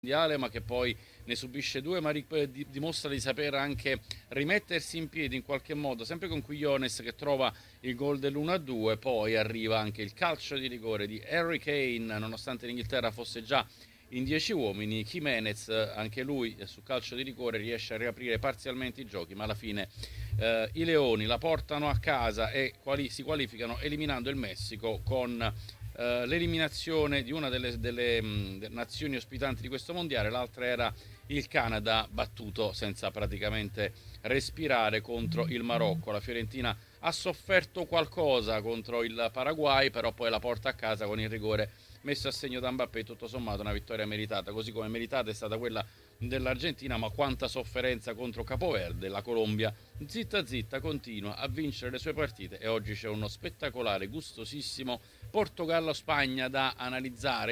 mondiale, ma che poi ne subisce due, ma dimostra di saper anche rimettersi in piedi in qualche modo, sempre con Quiñones che trova il gol dell'1-2. Poi arriva anche il calcio di rigore di Harry Kane, nonostante l'Inghilterra fosse già in 10 uomini. Jimenez, anche lui su calcio di rigore riesce a riaprire parzialmente i giochi, ma alla fine i Leoni la portano a casa e si qualificano eliminando il Messico con l'eliminazione di una delle nazioni ospitanti di questo mondiale. L'altra era il Canada, battuto senza praticamente respirare contro il Marocco. La Fiorentina ha sofferto qualcosa contro il Paraguay, però poi la porta a casa con il rigore messo a segno da Mbappé. Tutto sommato una vittoria meritata, così come meritata è stata quella dell'Argentina, ma quanta sofferenza contro Capoverde. La Colombia zitta zitta continua a vincere le sue partite e oggi c'è uno spettacolare, gustosissimo Portogallo-Spagna da analizzare.